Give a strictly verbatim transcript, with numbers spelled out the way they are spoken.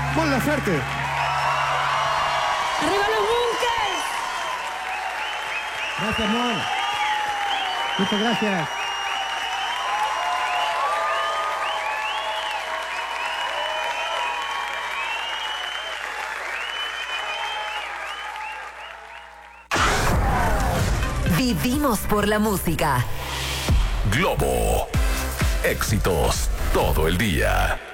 Mon Laferte. ¡Arriba los Bunkers! Gracias, Mon. Muchas gracias. Vivimos por la música. Globo. Éxitos todo el día.